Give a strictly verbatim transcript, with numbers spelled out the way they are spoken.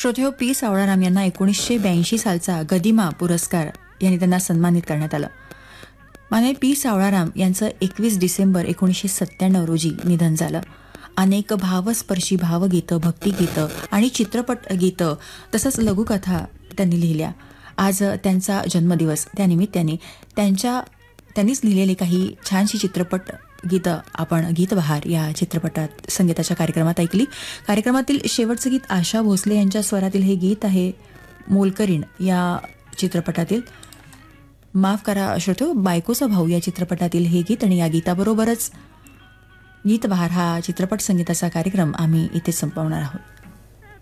श्रोतेहो, P Savalaram यांना एकोणीसशे ब्याऐंशी सालचा गदिमा पुरस्कार यांनी त्यांना सन्मानित करण्यात आलं. माने पी सावळाराम यांचं एकवीस डिसेंबर एकोणीसशे सत्त्याण्णव रोजी निधन झालं. अनेक भावस्पर्शी भावगीतं, भक्तिगीतं आणि चित्रपट गीतं तसंच लघुकथा त्यांनी लिहिल्या. आज त्यांचा जन्मदिवस, त्यानिमित्ताने त्यांच्या त्यांनीच लिहिलेली काही छानशी चित्रपट गीतं आपण गीतबहार या चित्रपटात संगीताच्या कार्यक्रमात ऐकली. कार्यक्रमातील शेवटचं गीत आशा भोसले यांच्या स्वरातील हे गीत आहे मोलकरीण या चित्रपटातील. माफ करा श्रोतो, बायकोचा भाऊ या चित्रपटातील हे गीत. आणि या गीताबरोबरच गीतबहार हा चित्रपट संगीताचा कार्यक्रम आम्ही इथे संपवणार आहोत.